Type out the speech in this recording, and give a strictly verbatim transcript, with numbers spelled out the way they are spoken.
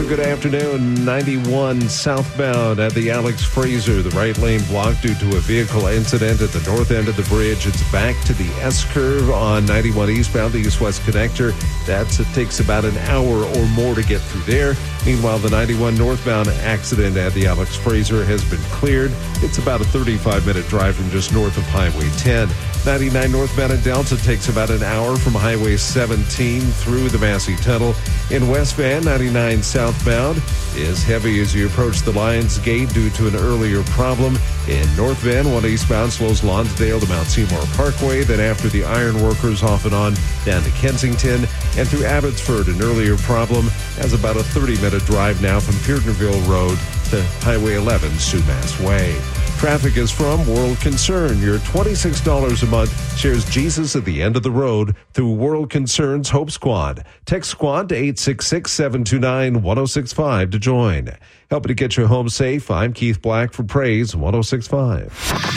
a good afternoon. ninety-one southbound at the Alex Fraser. The right lane blocked due to a vehicle incident at the north end of the bridge. It's back to the S-curve on ninety-one eastbound, the east-west connector. That's, it takes about an hour or more to get through there. Meanwhile, the ninety-one northbound accident at the Alex Fraser has been cleared. It's about a thirty-five minute drive from just north of Highway ten. ninety-nine northbound at Delta takes about an hour from Highway seventeen through the Massey Tunnel. In West Van, ninety-nine southbound is heavy as you approach the Lions Gate due to an earlier problem. In North Van, one eastbound slows Lonsdale to Mount Seymour Parkway. Then after the Ironworkers off and on down to Kensington. And through Abbotsford, an earlier problem has about a thirty minute drive now from Petertonville Road to Highway eleven, Sumas Way. Traffic is from World Concern. Your twenty-six dollars a month shares Jesus at the end of the road through World Concern's Hope Squad. Text Squad to eight six six, seven two nine, one oh six five to join. Helping to get you home safe, I'm Keith Black for Praise one oh six point five.